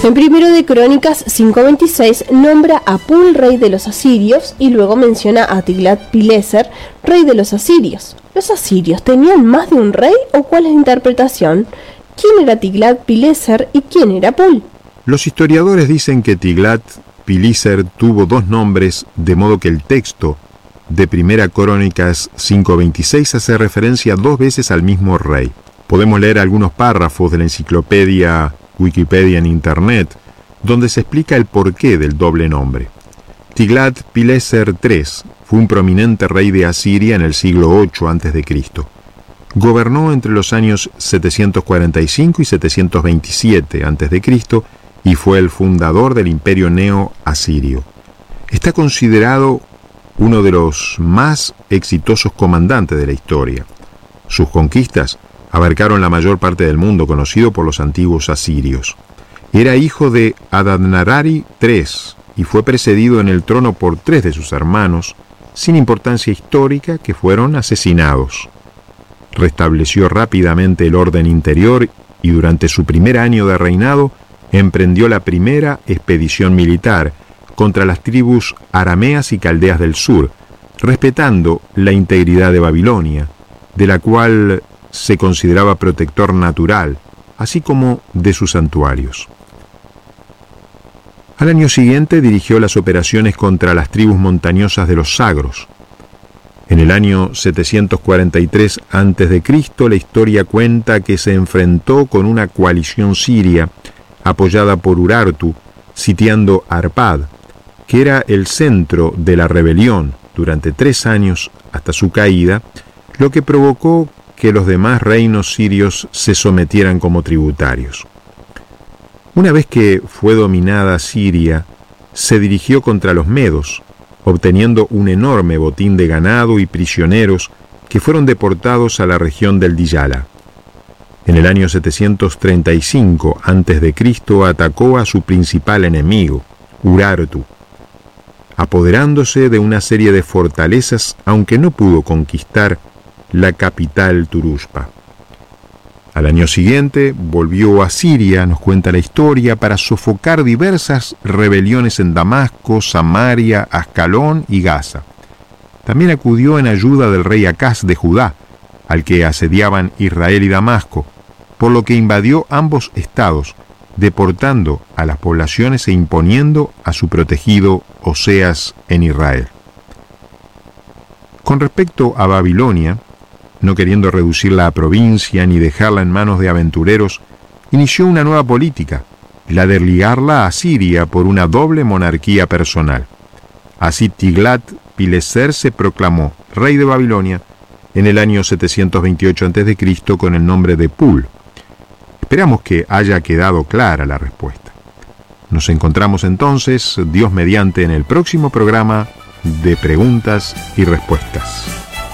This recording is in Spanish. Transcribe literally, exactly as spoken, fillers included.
En Primero de Crónicas cinco veintiséis nombra a Pul rey de los asirios y luego menciona a Tiglat-Pileser rey de los asirios. ¿Los asirios tenían más de un rey o cuál es la interpretación? ¿Quién era Tiglat-Pileser y quién era Pul? Los historiadores dicen que Tiglat-Pileser tuvo dos nombres, de modo que el texto de Primera Crónicas cinco veintiséis hace referencia dos veces al mismo rey. Podemos leer algunos párrafos de la enciclopedia Wikipedia en Internet, donde se explica el porqué del doble nombre. Tiglat-Pileser tercero fue un prominente rey de Asiria en el siglo ocho antes de Cristo. Gobernó entre los años setecientos cuarenta y cinco y setecientos veintisiete antes de Cristo y fue el fundador del imperio neo-asirio. Está considerado uno de los más exitosos comandantes de la historia. Sus conquistas abarcaron la mayor parte del mundo conocido por los antiguos asirios. Era hijo de Adad-Nirari tercero y fue precedido en el trono por tres de sus hermanos, sin importancia histórica, que fueron asesinados. Restableció rápidamente el orden interior y durante su primer año de reinado emprendió la primera expedición militar contra las tribus arameas y caldeas del sur, respetando la integridad de Babilonia, de la cual se consideraba protector natural, así como de sus santuarios. Al año siguiente dirigió las operaciones contra las tribus montañosas de los Zagros. En el año setecientos cuarenta y tres antes de Cristo, la historia cuenta que se enfrentó con una coalición siria apoyada por Urartu, sitiando Arpad, que era el centro de la rebelión durante tres años hasta su caída, lo que provocó que los demás reinos sirios se sometieran como tributarios. Una vez que fue dominada Siria, se dirigió contra los medos, obteniendo un enorme botín de ganado y prisioneros que fueron deportados a la región del Diyala. En el año setecientos treinta y cinco antes de Cristo atacó a su principal enemigo, Urartu, apoderándose de una serie de fortalezas, aunque no pudo conquistar la capital Turuspa. Al año siguiente volvió a Siria, nos cuenta la historia, para sofocar diversas rebeliones en Damasco, Samaria, Ascalón y Gaza. También acudió en ayuda del rey Acaz de Judá, al que asediaban Israel y Damasco, por lo que invadió ambos estados, deportando a las poblaciones e imponiendo a su protegido Oseas en Israel. Con respecto a Babilonia, no queriendo reducirla a provincia ni dejarla en manos de aventureros, inició una nueva política, la de ligarla a Siria por una doble monarquía personal. Así Tiglat-Pileser se proclamó rey de Babilonia en el año setecientos veintiocho antes de Cristo con el nombre de Pul. Esperamos que haya quedado clara la respuesta. Nos encontramos entonces, Dios mediante, en el próximo programa de Preguntas y Respuestas.